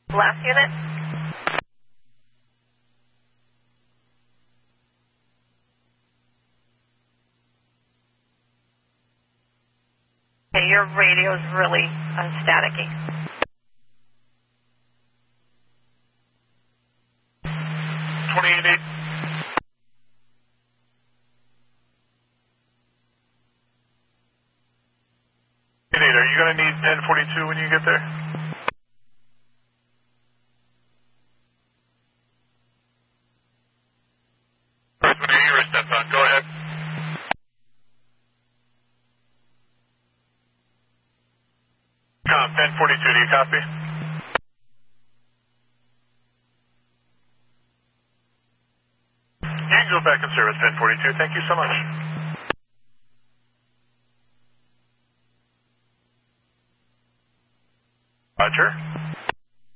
Last unit? Okay, your radio is really staticky. 28.8. Are you going to need 1042 when you get there? First, when you step on, go ahead. Com 1042, do you copy? You can go back in service, 1042. Thank you so much. Roger.